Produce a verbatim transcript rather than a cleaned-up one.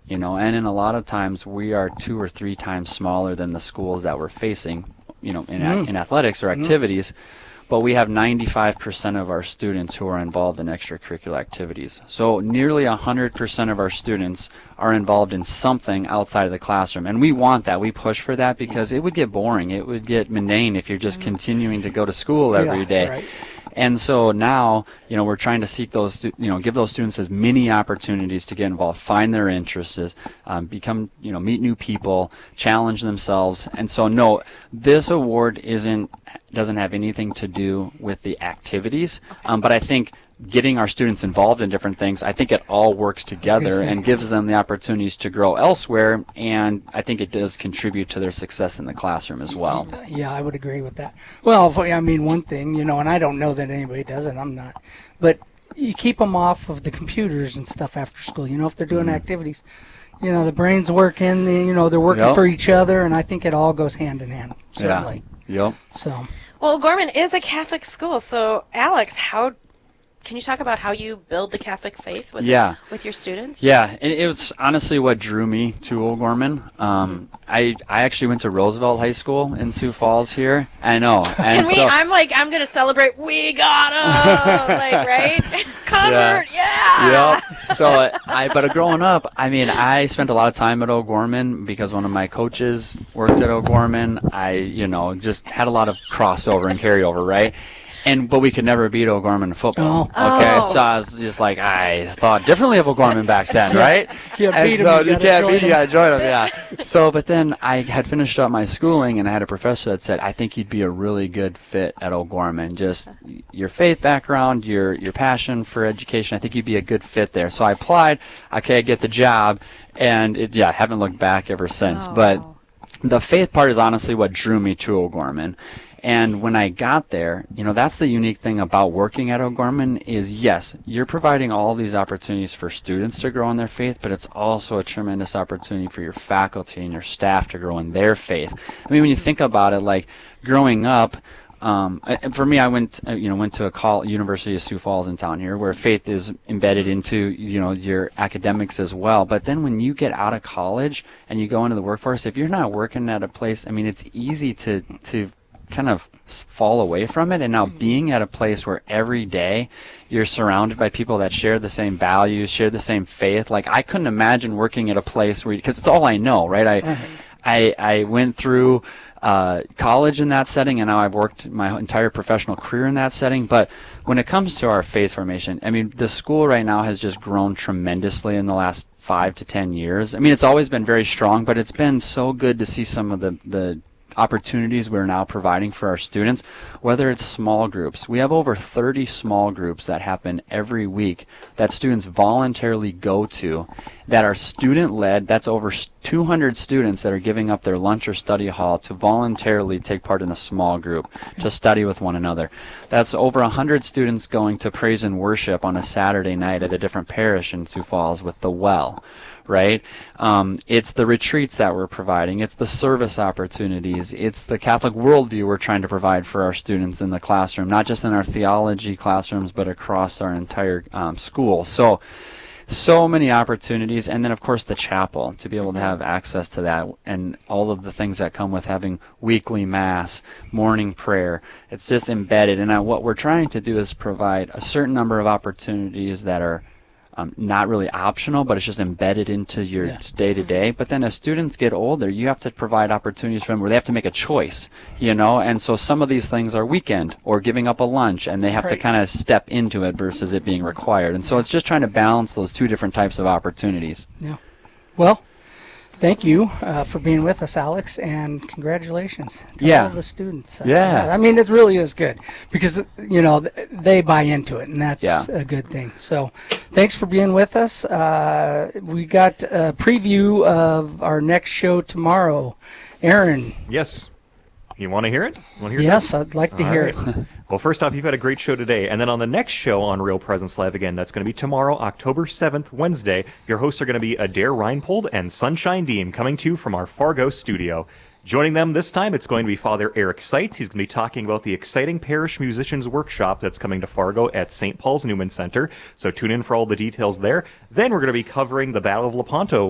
you know, and in a lot of times we are two or three times smaller than the schools that we're facing, you know, in, Mm. in athletics or activities. But we have ninety-five percent of our students who are involved in extracurricular activities. So nearly one hundred percent of our students are involved in something outside of the classroom. And we want that. We push for that because it would get boring. It would get mundane if you're just continuing to go to school every Yeah, day. right. And so now, you know, we're trying to seek those, stu- you know, give those students as many opportunities to get involved, find their interests, um, become, you know, meet new people, challenge themselves. And so, no, this award isn't, doesn't have anything to do with the activities. Um, but I think getting our students involved in different things, I think it all works together say. and gives them the opportunities to grow elsewhere. And I think it does contribute to their success in the classroom as well. Yeah, I would agree with that. Well, if- I mean, one thing, you know, and I don't know that anybody does it, I'm not, but you keep them off of the computers and stuff after school. You know, if they're doing Mm-hmm. activities, you know, the brain's working, the, you know, they're working Yep. for each other, and I think it all goes hand in hand, certainly. Yeah. Yep. So, Well, Gorman is a Catholic school, so Alex, how can you talk about how you build the Catholic faith with Yeah. with your students? Yeah, and it was honestly what drew me to O'Gorman. Um, I I actually went to Roosevelt High School in Sioux Falls here. I know. And Can we? so, I'm like, I'm gonna celebrate. We got 'em, like, right? Covered, yeah. Yep. So uh, I, but growing up, I mean, I spent a lot of time at O'Gorman because one of my coaches worked at O'Gorman. I, you know, just had a lot of crossover and carryover, right? And but we could never beat O'Gorman in football. Oh. Okay, Oh. so I was just like, I thought differently of O'Gorman back then, right? can't And beat 'em, so you you gotta can't join beat 'em. you gotta join them, yeah. So, but then I had finished up my schooling, and I had a professor that said, I think you'd be a really good fit at O'Gorman. Just your faith background, your your passion for education, I think you'd be a good fit there. So I applied. Okay, I get the job, and it, yeah, I haven't looked back ever since. Oh. But the faith part is honestly what drew me to O'Gorman. And when I got there, you know, that's the unique thing about working at O'Gorman is, yes, you're providing all these opportunities for students to grow in their faith, but it's also a tremendous opportunity for your faculty and your staff to grow in their faith. I mean, when you think about it, like growing up, um, I- for me, I went, uh, you know, went to a call, University of Sioux Falls in town here, where faith is embedded into, you know, your academics as well. But then when you get out of college and you go into the workforce, if you're not working at a place, I mean, it's easy to to kind of s- fall away from it. And now being at a place where every day you're surrounded by people that share the same values, share the same faith, like I couldn't imagine working at a place where, because it's all I know, right? I, I, I went through uh, college in that setting, and now I've worked my entire professional career in that setting. But when it comes to our faith formation, I mean, the school right now has just grown tremendously in the last five to ten years. I mean, it's always been very strong, but it's been so good to see some of the, the opportunities we're now providing for our students, whether it's small groups. We have over thirty small groups that happen every week that students voluntarily go to that are student-led. That's over two hundred students that are giving up their lunch or study hall to voluntarily take part in a small group to study with one another. That's over one hundred students going to praise and worship on a Saturday night at a different parish in Sioux Falls with the Well. Right? Um, it's the retreats that we're providing. It's the service opportunities. It's the Catholic worldview we're trying to provide for our students in the classroom, not just in our theology classrooms, but across our entire um, school. So, so many opportunities. And then, of course, the chapel, to be able to have access to that and all of the things that come with having weekly mass, morning prayer. It's just embedded. And uh, what we're trying to do is provide a certain number of opportunities that are Um, not really optional, but it's just embedded into your Yeah. day-to-day. But then as students get older, you have to provide opportunities for them where they have to make a choice, you know, and so some of these things are weekend or giving up a lunch, and they have Right. to kind of step into it versus it being required. And so it's just trying to balance those two different types of opportunities. yeah. Well, thank you uh, for being with us, Alex, and congratulations to Yeah. all the students. Yeah. Uh, I mean, it really is good because, you know, th- they buy into it, and that's Yeah. a good thing. So thanks for being with us. Uh, we got a preview of our next show tomorrow. Aaron, Yes. You want to hear it? You want to hear yes, I'd like to All hear right. it. Well, first off, you've had a great show today. And then on the next show on Real Presence Live again, that's going to be tomorrow, October seventh, Wednesday. Your hosts are going to be Adair Reinpold and Sunshine Dean, coming to you from our Fargo studio. Joining them this time, it's going to be Father Eric Seitz. He's going to be talking about the exciting Parish Musicians Workshop that's coming to Fargo at Saint Paul's Newman Center. So tune in for all the details there. Then we're going to be covering the Battle of Lepanto